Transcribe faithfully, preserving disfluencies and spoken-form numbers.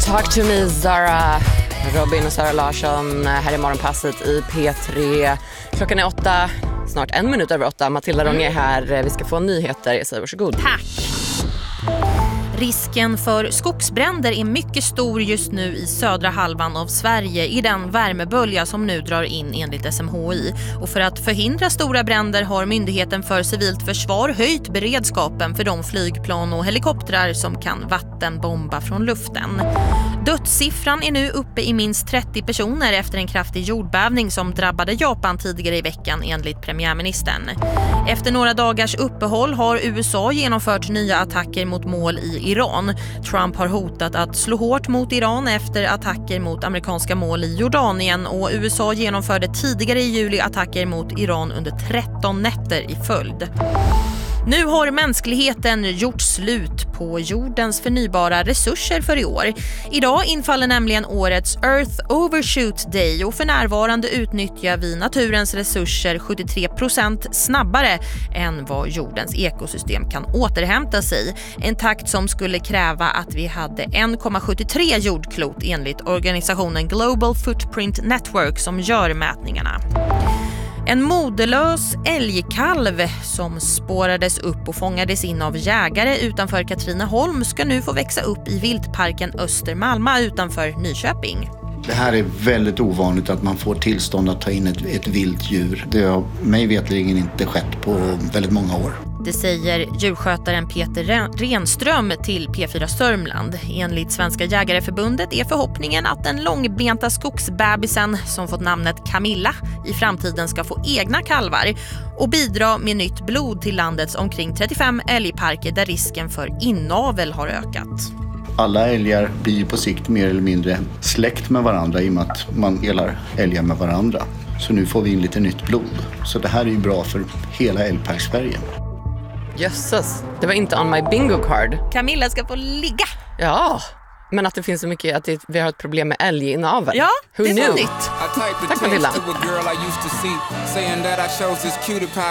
Talk to me, Zara. Robin och Sara Larsson här i Morgonpasset i P tre. Klockan är åtta, snart en minut över åtta. Matilda Ronge här. Vi ska få nyheter. Jag säger varsågod. Tack! Risken för skogsbränder är mycket stor just nu i södra halvan av Sverige i den värmebölja som nu drar in enligt S M H I. Och för att förhindra stora bränder har Myndigheten för civilt försvar höjt beredskapen för de flygplan och helikoptrar som kan vattenbomba från luften. Dödssiffran är nu uppe i minst trettio personer efter en kraftig jordbävning som drabbade Japan tidigare i veckan enligt premiärministern. Efter några dagars uppehåll har U S A genomfört nya attacker mot mål i Iran. Trump har hotat att slå hårt mot Iran efter attacker mot amerikanska mål i Jordanien och U S A genomförde tidigare i juli attacker mot Iran under tretton nätter i följd. Nu har mänskligheten gjort slut på jordens förnybara resurser för i år. Idag infaller nämligen årets Earth Overshoot Day och för närvarande utnyttjar vi naturens resurser sjuttiotre procent snabbare än vad jordens ekosystem kan återhämta sig. En takt som skulle kräva att vi hade en komma sjuttiotre jordklot enligt organisationen Global Footprint Network som gör mätningarna. En moderlös älgkalv som spårades upp och fångades in av jägare utanför Katrineholm ska nu få växa upp i viltparken Östermalma utanför Nyköping. Det här är väldigt ovanligt att man får tillstånd att ta in ett, ett vilt djur. Det har mig vetligen inte skett på väldigt många år. Det säger djurskötaren Peter Renström till P fyra Sörmland. Enligt Svenska jägareförbundet är förhoppningen att den långbenta skogsbebisen som fått namnet Camilla i framtiden ska få egna kalvar och bidra med nytt blod till landets omkring trettiofem älgparker där risken för inavel har ökat. Alla älgar blir på sikt mer eller mindre släkt med varandra i och med att man delar älgar med varandra. Så nu får vi in lite nytt blod. Så det här är ju bra för hela älgpark-Sverige. Jösses, det var inte on my bingo card. Camilla ska få ligga. Ja, men att det finns så mycket att det, vi har ett problem med älginavel. Ja, Who det är knew? nytt. Tack Camilla.